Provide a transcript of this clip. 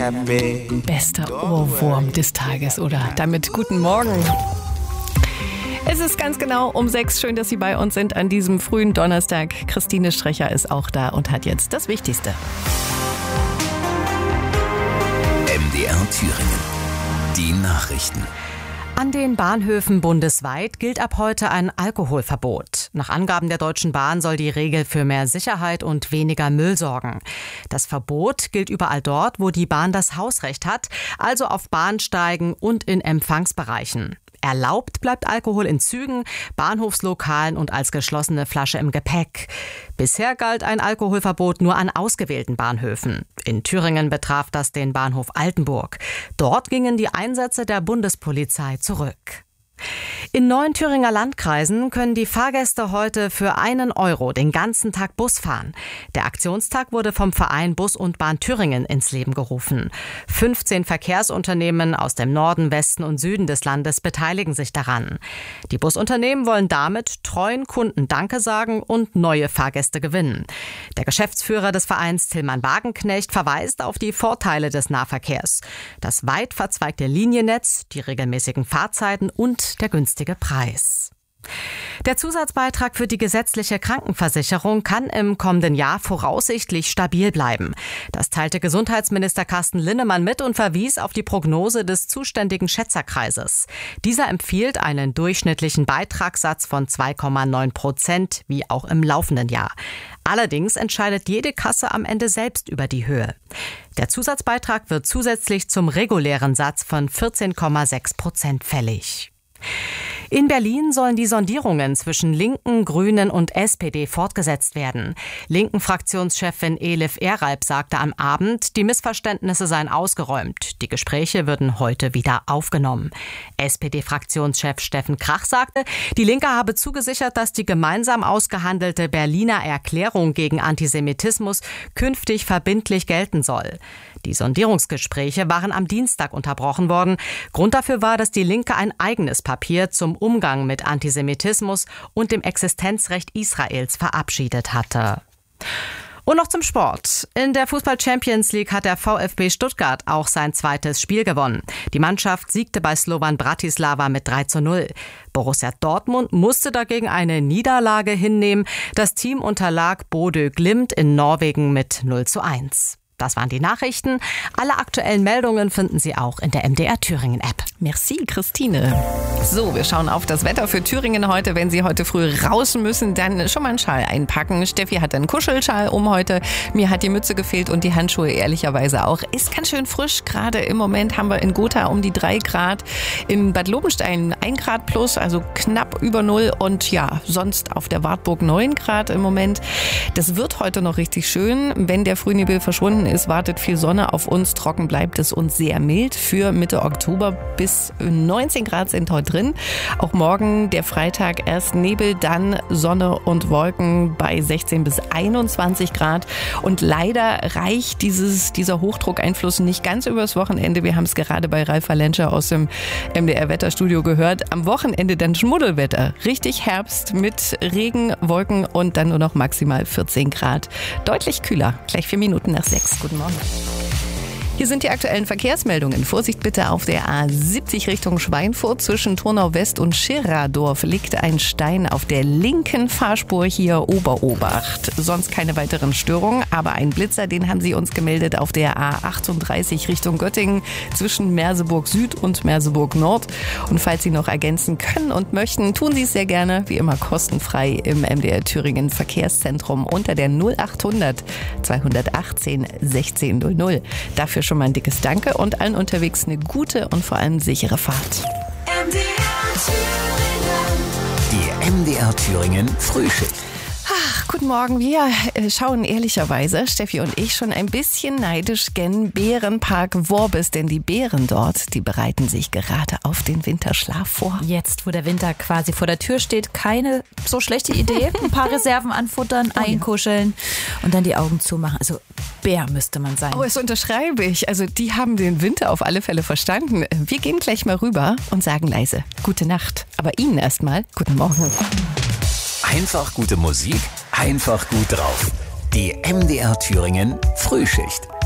Bester Ohrwurm des Tages, oder? Damit guten Morgen. Es ist ganz genau um 6. Schön, dass Sie bei uns sind an diesem frühen Donnerstag. Christine Strecher ist auch da und hat jetzt das Wichtigste. MDR Thüringen. Die Nachrichten. An den Bahnhöfen bundesweit gilt ab heute ein Alkoholverbot. Nach Angaben der Deutschen Bahn soll die Regel für mehr Sicherheit und weniger Müll sorgen. Das Verbot gilt überall dort, wo die Bahn das Hausrecht hat, also auf Bahnsteigen und in Empfangsbereichen. Erlaubt bleibt Alkohol in Zügen, Bahnhofslokalen und als geschlossene Flasche im Gepäck. Bisher galt ein Alkoholverbot nur an ausgewählten Bahnhöfen. In Thüringen betraf das den Bahnhof Altenburg. Dort gingen die Einsätze der Bundespolizei zurück. In 9 Thüringer Landkreisen können die Fahrgäste heute für 1 Euro den ganzen Tag Bus fahren. Der Aktionstag wurde vom Verein Bus und Bahn Thüringen ins Leben gerufen. 15 Verkehrsunternehmen aus dem Norden, Westen und Süden des Landes beteiligen sich daran. Die Busunternehmen wollen damit treuen Kunden Danke sagen und neue Fahrgäste gewinnen. Der Geschäftsführer des Vereins Tillmann Wagenknecht verweist auf die Vorteile des Nahverkehrs. Das weit verzweigte Liniennetz, die regelmäßigen Fahrzeiten und der günstige Preis. Der Zusatzbeitrag für die gesetzliche Krankenversicherung kann im kommenden Jahr voraussichtlich stabil bleiben. Das teilte Gesundheitsminister Carsten Linnemann mit und verwies auf die Prognose des zuständigen Schätzerkreises. Dieser empfiehlt einen durchschnittlichen Beitragssatz von 2,9%, wie auch im laufenden Jahr. Allerdings entscheidet jede Kasse am Ende selbst über die Höhe. Der Zusatzbeitrag wird zusätzlich zum regulären Satz von 14,6% fällig. In Berlin sollen die Sondierungen zwischen Linken, Grünen und SPD fortgesetzt werden. Linken-Fraktionschefin Elif Eralp sagte am Abend, die Missverständnisse seien ausgeräumt. Die Gespräche würden heute wieder aufgenommen. SPD-Fraktionschef Steffen Krach sagte, die Linke habe zugesichert, dass die gemeinsam ausgehandelte Berliner Erklärung gegen Antisemitismus künftig verbindlich gelten soll. Die Sondierungsgespräche waren am Dienstag unterbrochen worden. Grund dafür war, dass die Linke ein eigenes Papier zum Umgang mit Antisemitismus und dem Existenzrecht Israels verabschiedet hatte. Und noch zum Sport. In der Fußball-Champions League hat der VfB Stuttgart auch sein zweites Spiel gewonnen. Die Mannschaft siegte bei Slovan Bratislava mit 3:0. Borussia Dortmund musste dagegen eine Niederlage hinnehmen. Das Team unterlag Bodø Glimt in Norwegen mit 0:1. Das waren die Nachrichten. Alle aktuellen Meldungen finden Sie auch in der MDR Thüringen App. Merci, Christine. So, wir schauen auf das Wetter für Thüringen heute. Wenn Sie heute früh raus müssen, dann schon mal einen Schal einpacken. Steffi hat einen Kuschelschal um heute. Mir hat die Mütze gefehlt und die Handschuhe ehrlicherweise auch. Ist ganz schön frisch. Gerade im Moment haben wir in Gotha um die 3 Grad. In Bad Lobenstein 1 Grad plus, also knapp über 0. Und ja, sonst auf der Wartburg 9 Grad im Moment. Das wird heute noch richtig schön. Wenn der Frühnebel verschwunden ist, wartet viel Sonne auf uns. Trocken bleibt es und sehr mild. Für Mitte Oktober bis 19 Grad sind heute drin. Auch morgen, der Freitag, erst Nebel, dann Sonne und Wolken bei 16 bis 21 Grad. Und leider reicht dieser Hochdruckeinfluss nicht ganz übers Wochenende. Wir haben es gerade bei Ralf Valenscher aus dem MDR-Wetterstudio gehört. Am Wochenende dann Schmuddelwetter. Richtig Herbst mit Regen, Wolken und dann nur noch maximal 14 Grad. Deutlich kühler. Gleich 4 Minuten nach 6. Guten Morgen. Hier sind die aktuellen Verkehrsmeldungen. Vorsicht bitte auf der A70 Richtung Schweinfurt. Zwischen Turnau West und Schirradorf liegt ein Stein auf der linken Fahrspur hier Oberobacht. Sonst keine weiteren Störungen, aber ein Blitzer, den haben Sie uns gemeldet auf der A38 Richtung Göttingen zwischen Merseburg Süd und Merseburg Nord. Und falls Sie noch ergänzen können und möchten, tun Sie es sehr gerne, wie immer kostenfrei im MDR Thüringen Verkehrszentrum unter der 0800 218 1600. Dafür schon mal ein dickes Danke und allen unterwegs eine gute und vor allem sichere Fahrt. Die MDR Thüringen Frühschicht. Guten Morgen. Wir schauen ehrlicherweise, Steffi und ich, schon ein bisschen neidisch gen Bärenpark Worbis, denn die Bären dort, die bereiten sich gerade auf den Winterschlaf vor. Jetzt, wo der Winter quasi vor der Tür steht, keine so schlechte Idee. Ein paar Reserven anfuttern, einkuscheln und dann die Augen zumachen. Also Bär müsste man sein. Oh, das unterschreibe ich. Also die haben den Winter auf alle Fälle verstanden. Wir gehen gleich mal rüber und sagen leise Gute Nacht. Aber Ihnen erstmal guten Morgen. Einfach gute Musik, einfach gut drauf. Die MDR Thüringen Frühschicht.